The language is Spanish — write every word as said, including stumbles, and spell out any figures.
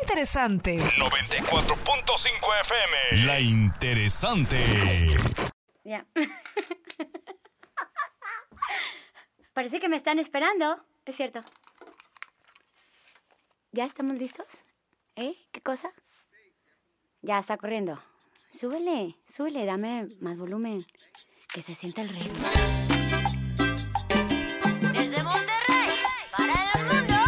interesante. noventa y cuatro punto cinco F M. La interesante. Ya. Parece que me están esperando. Es cierto. ¿Ya estamos listos? ¿Eh? ¿Qué cosa? Ya está corriendo. Súbele, súbele, dame más volumen. Que se sienta el ritmo. Desde Monterrey, para el mundo,